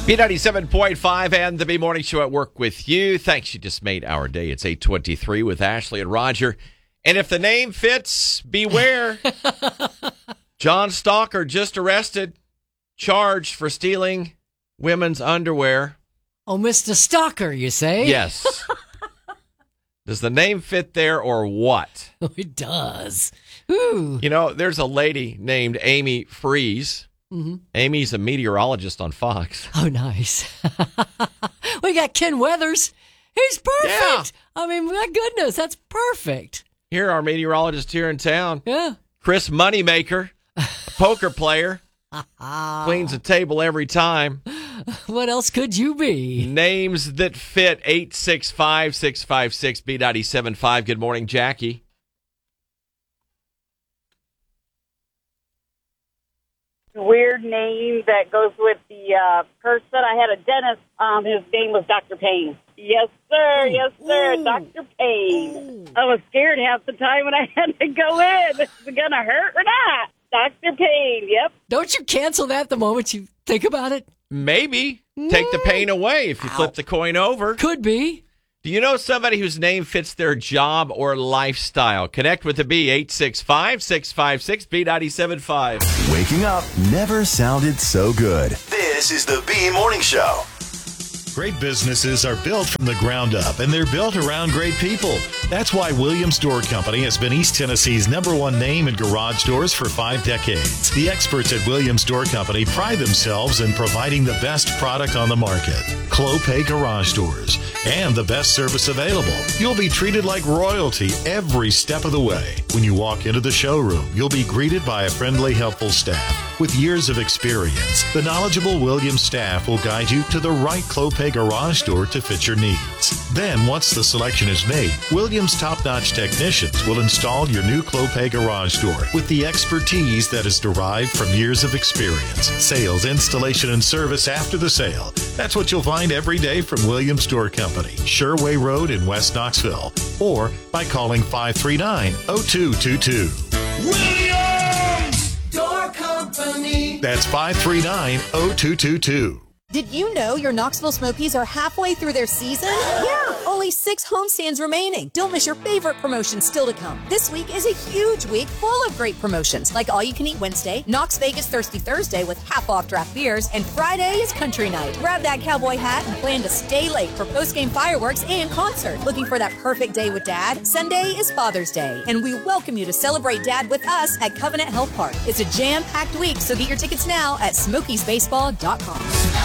B97.5 and the B-Morning Show at work with you. Thanks, you just made our day. It's 8:23 with Ashley and Roger. And if the name fits, beware. John Stalker just arrested, charged for stealing women's underwear. Oh, Mr. Stalker, you say? Yes. Does the name fit there or what? Oh, it does. Ooh. You know, there's a lady named Amy Freeze. Mm-hmm. Amy's a meteorologist on Fox. Oh, nice. We got Ken Weathers. He's perfect. Yeah. I mean, my goodness, that's perfect. Here, our meteorologist here in town. Yeah. Chris Moneymaker, a poker player. Cleans the table every time. What else could you be? Names that fit, 865-656-B975. Good morning, Jackie. Weird name that goes with the person. I had a dentist. His name was Dr. Payne. Yes, sir. Yes, sir. Ooh. Dr. Payne. I was scared half the time when I had to go in. Is it going to hurt or not? Dr. Payne, yep. Don't you cancel that the moment you think about it? Maybe. Take the pain away if you flip the coin over. Could be. Do you know somebody whose name fits their job or lifestyle? Connect with the B, 865-656-B975. Waking up never sounded so good. This is the B Morning Show. Great businesses are built from the ground up, and they're built around great people. That's why Williams Door Company has been East Tennessee's #1 name in garage doors for 5 decades. The experts at Williams Door Company pride themselves in providing the best product on the market, Clopay garage doors, and the best service available. You'll be treated like royalty every step of the way. When you walk into the showroom, you'll be greeted by a friendly, helpful staff. With years of experience, the knowledgeable Williams staff will guide you to the right Clopay garage door to fit your needs. Then, once the selection is made, Williams top-notch technicians will install your new Clopay garage door with the expertise that is derived from years of experience, sales, installation, and service after the sale. That's what you'll find every day from Williams Door Company, Sherway Road in West Knoxville, or by calling 539-0222. Williams Door Company. That's 539-0222. Did you know your Knoxville Smokies are halfway through their season? Yeah! Only 6 homestands remaining. Don't miss your favorite promotions still to come. This week is a huge week full of great promotions, like All You Can Eat Wednesday, Knox Vegas Thirsty Thursday with half-off draft beers, and Friday is Country Night. Grab that cowboy hat and plan to stay late for post-game fireworks and concert. Looking for that perfect day with Dad? Sunday is Father's Day, and we welcome you to celebrate Dad with us at Covenant Health Park. It's a jam-packed week, so get your tickets now at SmokiesBaseball.com.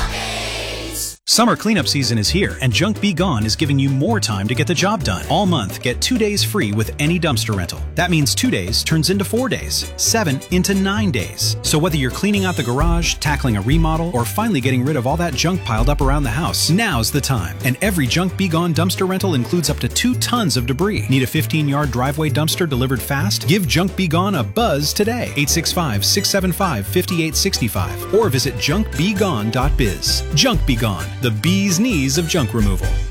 Summer cleanup season is here, and Junk Be Gone is giving you more time to get the job done. All month, get 2 days free with any dumpster rental. That means 2 days turns into 4 days, 7 into 9 days. So whether you're cleaning out the garage, tackling a remodel, or finally getting rid of all that junk piled up around the house, now's the time. And every Junk Be Gone dumpster rental includes up to 2 tons of debris. Need a 15-yard driveway dumpster delivered fast? Give Junk Be Gone a buzz today. 865-675-5865. Or visit junkbegone.biz. Junk Be Gone, the bee's knees of junk removal.